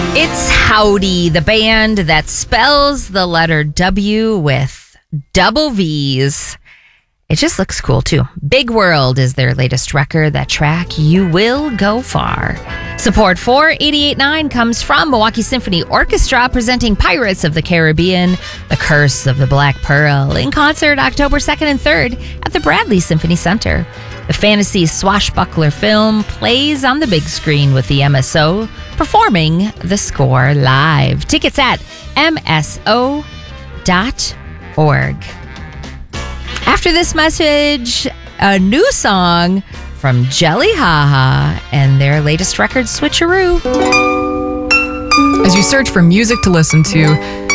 It's Howdy, the band that spells the letter W with double V's. It just looks cool, too. Big World is their latest record. That track, You Will Go Far. Support for 88.9 comes from Milwaukee Symphony Orchestra, presenting Pirates of the Caribbean, The Curse of the Black Pearl, in concert October 2nd and 3rd at the Bradley Symphony Center. The fantasy swashbuckler film plays on the big screen with the MSO performing the score live. Tickets at mso.org. After this message, a new song from Jelly Haha and their latest record, Switcheroo. As you search for music to listen to,